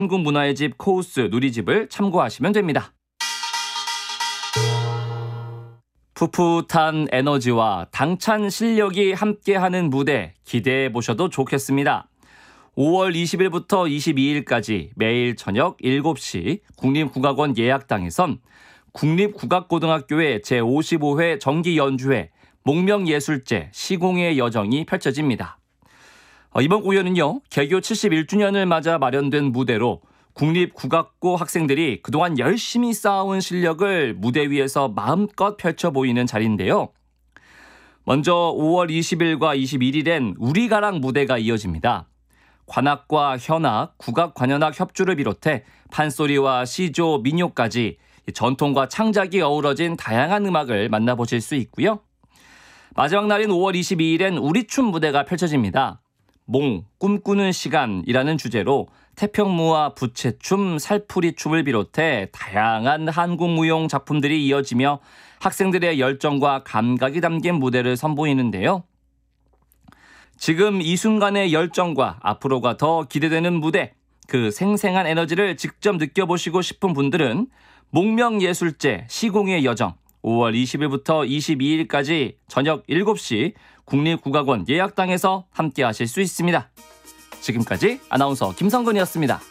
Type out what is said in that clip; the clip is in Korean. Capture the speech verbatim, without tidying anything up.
한국문화의 집 코우스 누리집을 참고하시면 됩니다. 풋풋한 에너지와 당찬 실력이 함께하는 무대 기대해 보셔도 좋겠습니다. 오월 이십일부터 이십이일까지 매일 저녁 일곱 시 국립국악원 예약당에선 국립국악고등학교의 제오십오 회 정기연주회 목명예술제 시공의 여정이 펼쳐집니다. 이번 공연은요, 개교 칠십일 주년을 맞아 마련된 무대로 국립국악고 학생들이 그동안 열심히 쌓아온 실력을 무대 위에서 마음껏 펼쳐 보이는 자리인데요. 먼저 오월 이십일과 이십일일엔 우리가랑 무대가 이어집니다. 관악과 현악, 국악관현악 협주를 비롯해 판소리와 시조, 민요까지 전통과 창작이 어우러진 다양한 음악을 만나보실 수 있고요. 마지막 날인 오월 이십이일엔 우리춤 무대가 펼쳐집니다. 몽, 꿈꾸는 시간이라는 주제로 태평무와 부채춤, 살풀이춤을 비롯해 다양한 한국무용 작품들이 이어지며 학생들의 열정과 감각이 담긴 무대를 선보이는데요. 지금 이 순간의 열정과 앞으로가 더 기대되는 무대, 그 생생한 에너지를 직접 느껴보시고 싶은 분들은 목명예술제 시공의 여정 오월 이십일부터 이십이일까지 저녁 일곱 시 국립국악원 예약당에서 함께 하실 수 있습니다. 지금까지 아나운서 김성근이었습니다.